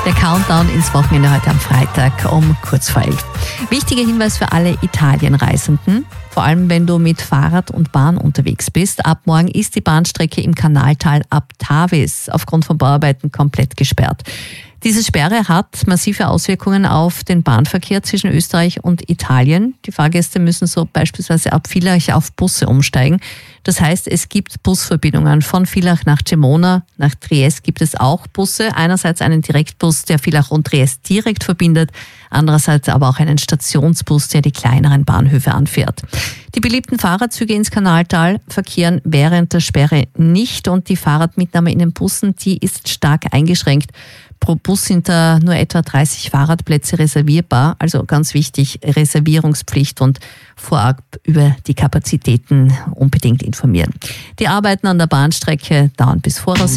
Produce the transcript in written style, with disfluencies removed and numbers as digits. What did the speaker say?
Der Countdown ins Wochenende heute am Freitag um kurz vor 11. Wichtiger Hinweis für alle Italienreisenden. Vor allem, wenn du mit Fahrrad und Bahn unterwegs bist. Ab morgen ist die Bahnstrecke im Kanaltal ab Tavis aufgrund von Bauarbeiten komplett gesperrt. Diese Sperre hat massive Auswirkungen auf den Bahnverkehr zwischen Österreich und Italien. Die Fahrgäste müssen so beispielsweise ab Villach auf Busse umsteigen. Das heißt, es gibt Busverbindungen von Villach nach Cremona. Nach Trieste gibt es auch Busse. Einerseits einen Direktbus, der Villach und Trieste direkt verbindet. Andererseits aber auch einen Stationsbus, der die kleineren Bahnhöfe anfährt. Die beliebten Fahrradzüge ins Kanaltal verkehren während der Sperre nicht und die Fahrradmitnahme in den Bussen, die ist stark eingeschränkt. Pro Bus sind da nur etwa 30 Fahrradplätze reservierbar. Also ganz wichtig, Reservierungspflicht und vorab über die Kapazitäten unbedingt informieren. Die Arbeiten an der Bahnstrecke dauern bis Voraus.